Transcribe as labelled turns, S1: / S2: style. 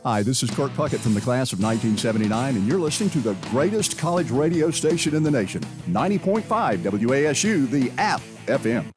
S1: Hi, this is Kirk Puckett from the class of 1979, and you're listening to the greatest college radio station in the nation, 90.5 WASU, the App FM.